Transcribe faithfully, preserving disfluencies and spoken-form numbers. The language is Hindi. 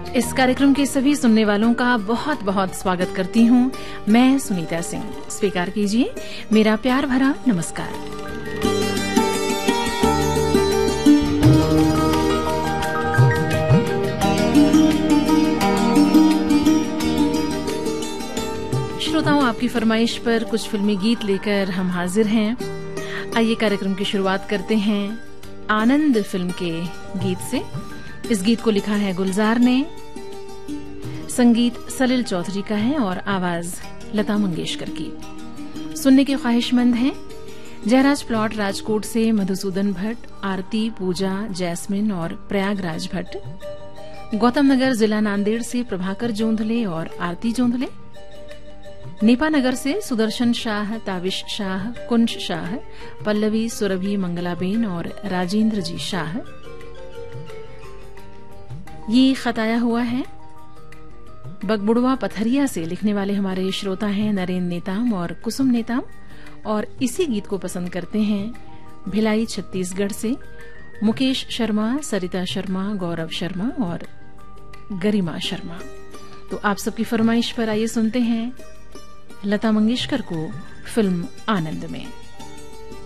इस कार्यक्रम के सभी सुनने वालों का बहुत बहुत स्वागत करती हूँ। मैं सुनीता सिंह। स्वीकार कीजिए मेरा प्यार भरा नमस्कार। श्रोताओं, आपकी फरमाइश पर कुछ फिल्मी गीत लेकर हम हाजिर हैं। आइए कार्यक्रम की शुरुआत करते हैं आनंद फिल्म के गीत से। इस गीत को लिखा है गुलजार ने, संगीत सलिल चौधरी का है और आवाज लता मंगेशकर की। सुनने के ख्वाहिशमंद हैं जयराज प्लॉट राजकोट से मधुसूदन भट्ट, आरती, पूजा, जैस्मिन और प्रयागराज भट्ट। गौतम नगर जिला नांदेड़ से प्रभाकर जोंधले और आरती जोंधले। नेपानगर से सुदर्शन शाह, ताविश शाह, कुंज शाह, पल्लवी, सुरभि, मंगलाबेन और राजेंद्र जी शाह। ये खत आया हुआ है बगबुड़वा पथरिया से। लिखने वाले हमारे श्रोता हैं नरेंद्र नेताम और कुसुम नेताम, और इसी गीत को पसंद करते हैं भिलाई छत्तीसगढ़ से मुकेश शर्मा, सरिता शर्मा, गौरव शर्मा और गरिमा शर्मा। तो आप सबकी फरमाइश पर आइए सुनते हैं लता मंगेशकर को फिल्म आनंद में।